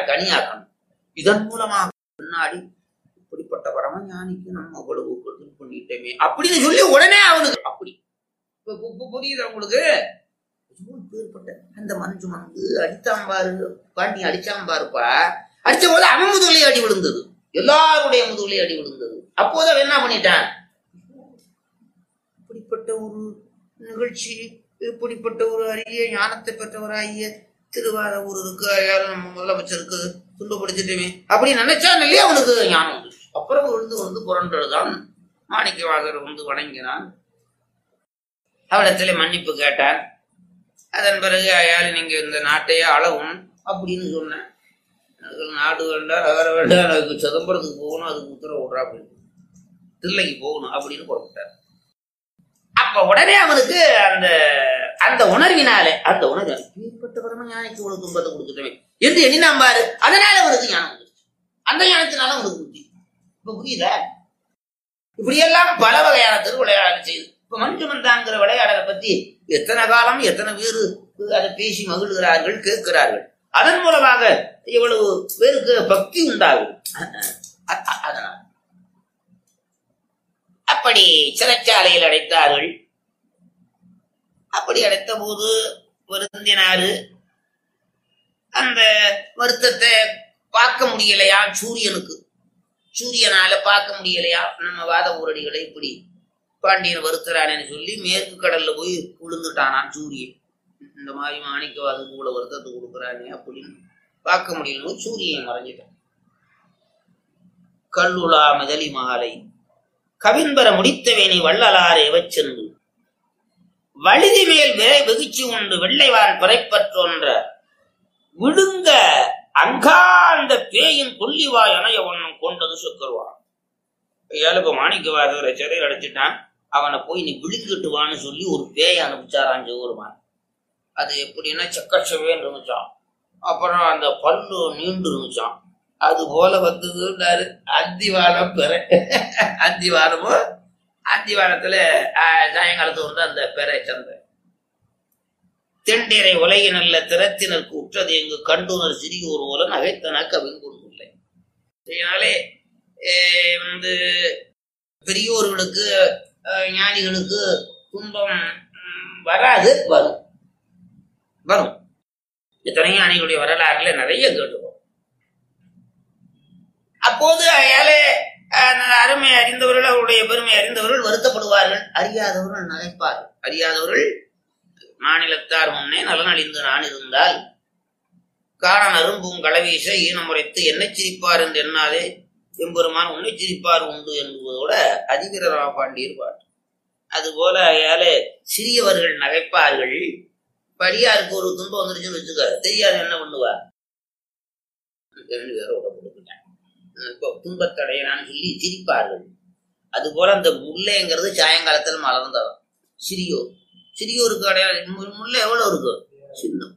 கனியாக்கணும். இதன் மூலமாக முன்னாடி இப்படிப்பட்ட பரமஞானிக்கு நம்ம அவ்வளவு கொடுத்து பண்ணிட்டோமே அப்படின்னு சொல்லி உடனே அவனுக்கு அப்படி புரியுது உங்களுக்கு. பேர்பட்ட அந்த மஞ்சு வந்து அடித்தாம்பாரு, பாண்டி அடிச்சாம்பாருப்பா. அடிச்ச போது அவன் முதுகுலையே அடி விழுந்தது, எல்லாருடைய முதுகுலையே அடி விழுந்தது. அப்போது அவன் என்ன பண்ணிட்டான், இப்படிப்பட்ட ஒரு நிகழ்ச்சி, இப்படிப்பட்ட ஒரு அரிய ஞானத்தை பெற்றவராகிய திருவாரூருக்கு நம்ம முதலமைச்சருக்கு துன்பப்படுத்திட்டோமே அப்படின்னு நினைச்சான் இல்லையா, அவனுக்கு ஞானம் வந்து. அப்புறம் விழுந்து புரண்டதுதான். மாணிக்கவாசகர் வந்து வணங்கினான், அவளிடத்துல மன்னிப்பு கேட்டான். அதன் பிறகு அயால் நீங்க இந்த நாட்டையே அளவும் அப்படின்னு சொன்னேன். நாடு வேண்டாம், நகர வேண்டாம், எனக்கு சிதம்பரத்துக்கு போகணும், அதுக்கு உத்தரவு விடுறா அப்படின்னு, தில்லைக்கு போகணும் அப்படின்னு புறப்பட்டார். அப்ப உடனே அவனுக்கு அந்த அந்த உணர்வினாலே, அந்த உணர்வு ஏற்பட்ட பரமஞானிக்கு ஒரு துன்பத்தை கொடுத்துட்டோமே என்று எண்ணினான் பாரு. அதனால அவனுக்கு ஞானம் வந்துருச்சு. அந்த ஞானத்தினால அவனுக்கு புத்தி. இப்ப புரியுதா? இப்படியெல்லாம் பல வகையான திருவிளையாடல் செய்து இப்ப மஞ்சுமந்தாங்கிற விளையாடலை பத்தி எத்தனை காலம் எத்தனை பேரு அதை பேசி மகிழ்கிறார்கள், கேட்கிறார்கள். அதன் மூலமாக இவ்வளவு பேருக்கு பக்தி உண்டாகும். அதனால் அப்படி சிறைச்சாலையில் அடைத்தார்கள். அப்படி அடைத்த போது வருந்தினாரு. அந்த வருத்தத்தை பார்க்க முடியலையா சூரியனுக்கு, சூரியனால பார்க்க முடியலையா நம்ம வாத ஊரடிகளை இப்படி பாண்டியன் வருத்துறானேன்னு சொல்லி மேற்கு கடல்ல போய் விழுந்துட்டானான் சூரியன். இந்த மாதிரி மாணிக்கவாதத்துக்கு கூட வருத்தத்தை கொடுக்குறானே அப்படின்னு பார்க்க முடியல. சூரியன் மறைஞ்சிட்டான். கல்லுலா முதலி மாலை கவின்பெற முடித்தவேனி வள்ளலாரே வச்சென்று வழுதி மேல் வெகுச்சி உண்டு வெள்ளைவான் பிறைப்பற்றொன்ற விடுங்க அங்காந்த பேயின் கொல்லிவாய் அணைய ஒன்னும் கொண்டது சுக்கருவான். ஏழுப்ப மாணிக்கவாசகரை சிறையில் அடைச்சிட்டான். அவனை போய் நீ விழுங்கிட்டுவான்னு சொல்லி ஒரு பேயை அனுப்பிச்சாரான் சிவருமான். அது எப்படின்னா செக்கச்சவேன்னு இருந்துச்சான். அப்புறம் அந்த பல்லு நீண்டு இருந்துச்சான். அது போல வந்ததுன்னாரு அந்திவானம் பெற. அந்திவானமும் அந்திவானத்துல சாயங்காலத்து வந்து அந்த பெறை சந்தை தெண்டிரை உலகி நல்ல திறத்தினருக்கு உற்றது எங்கு கண்டுனர் சிறியோர் போல நகைத்தன கவிங்கொண்டுள்ளே. இதனாலே வந்து பெரியோர்களுக்கு ஞானிகளுக்கு துன்பம் வராது, வரும் வரும். இத்தனை ஞானிகளுடைய வரலாறுல நிறைய கேட்டுவோம். அப்போது அயாலே அருமை அறிந்தவர்கள், அவருடைய பெருமை அறிந்தவர்கள் வருத்தப்படுவார்கள், அறியாதவர்கள் நகைப்பார்கள். அறியாதவர்கள் மாநிலத்தார் முன்னே நலனழிந்து நான் இருந்தால் காண அரும்பும் களவீச ஈனமுறைத்து என்னை சிரிப்பார் என்று எண்ணாதே எம்பெருமான் உன்னை சிரிப்பார் உண்டு என்பதோட அதிவீரரா பாண்டியர் பாட்டு. அதுபோல அயாலே சிறியவர்கள் நகைப்பார்கள். படியாருக்கு ஒரு துன்பம் வந்துருச்சுன்னு வச்சுக்க, தெரியாது என்ன பண்ணுவார், வேற உடம்புட்டாங்க இப்போ துன்பத்தடையலான்னு சொல்லி சிரிப்பார்கள். அதுபோல அந்த முல்லைங்கிறது சாயங்காலத்தில் மலர்ந்தவன். சிறியோருக்கு அடையாளம் முல்லை எவ்வளவு இருக்கும், சின்னம்.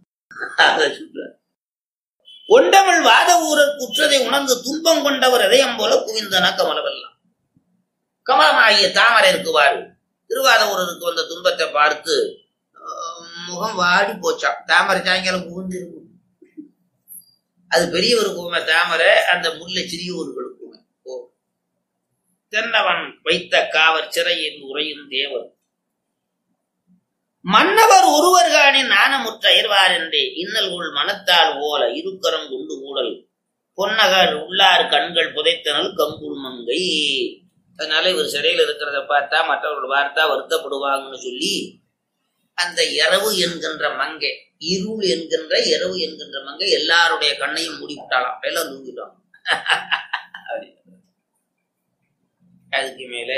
ஒண்டவள் வாத ஊரர் குற்றதை உணர்ந்து துன்பம் கொண்டவர் இதயம் போல குவிந்தன கமலவெல்லாம். கமலமாகிய தாமரை இருக்குவாரு. திருவாத ஊரருக்கு வந்த துன்பத்தை பார்த்து முகம் வாடி போச்சான். தாமரை சாயங்காலம் புகுந்து இருக்கும். அது பெரியவருக்குமே தாமரை, அந்த முல்லை சிறியோர்களுக்குமே. தென்னவன் வைத்த காவர் சிறையில் உரையும் தேவர் மன்னவர் ஒருவர்கானின் நாணமுற்ற அயர்வார் என்றே இன்னல்குள் மனத்தால் ஓல இருக்கரம் குண்டு கூடல் பொன்னகர் உள்ளார் கண்கள் புதைத்தனல் கங்குள் மங்கை. அதனால இவர் சிறையில் இருக்கிறத பார்த்தா மற்றவர்கள் பார்த்தா வருத்தப்படுவாங்கன்னு சொல்லி அந்த இரவு என்கின்ற மங்கை, இருள் என்கின்ற இரவு என்கின்ற மங்கை எல்லாருடைய கண்ணையும் மூடிவிட்டாலாம். எல்லாம் தூங்கிட்டான். அதுக்கு மேல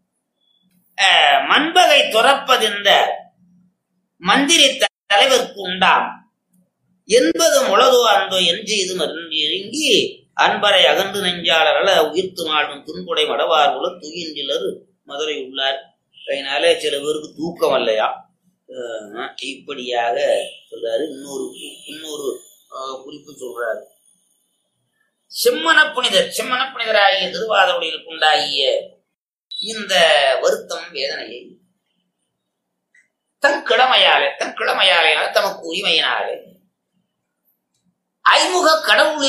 மண்பகை துறப்பதிந்த மந்திரி தலைவருக்கு உண்டாம் என்பது முளதோ அந்தோ என்று இது மருங்கி அன்பரை அகன்று நெஞ்சாளர்கள உயிர்த்து நாளும் துன்புடை மடவார் உள்ள துயின்றிலர் மதுரை உள்ளார். அதனால சில பேருக்கு தூக்கம் இல்லையா, இப்படியாக சொல்றாரு. இன்னொரு குறிப்பு சொல்றாரு. செம்மன புனிதராகிய திருவாதவடிகளுக்கு உண்டாகிய இந்த வருத்தம் வேதனையை தன் கிழமையாலே தமக்கு உரிமையினாலே ஐமுக கடவுள்